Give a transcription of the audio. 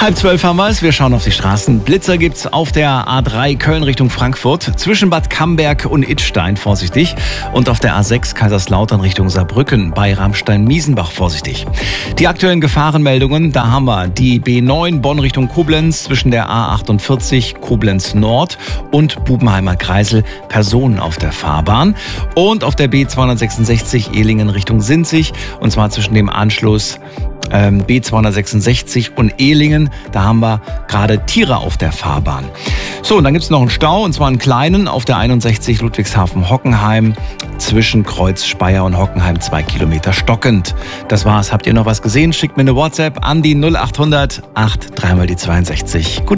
11:30 haben wir es. Wir schauen auf die Straßen. Blitzer gibt's auf der A3 Köln Richtung Frankfurt. Zwischen Bad Camberg und Idstein vorsichtig. Und auf der A6 Kaiserslautern Richtung Saarbrücken bei Ramstein-Miesenbach vorsichtig. Die aktuellen Gefahrenmeldungen, da haben wir die B9 Bonn Richtung Koblenz zwischen der A48 Koblenz Nord und Bubenheimer Kreisel. Personen auf der Fahrbahn. Und auf der B266 Ehlingen Richtung Sinzig. Und zwar zwischen dem Anschluss B266 und Ehlingen, da haben wir gerade Tiere auf der Fahrbahn. So, und dann gibt es noch einen Stau, und zwar einen kleinen auf der 61 Ludwigshafen-Hockenheim zwischen Kreuz Speyer und Hockenheim 2 Kilometer stockend. Das war's. Habt ihr noch was gesehen? Schickt mir eine WhatsApp an die 0800 83 mal die 62. Gut.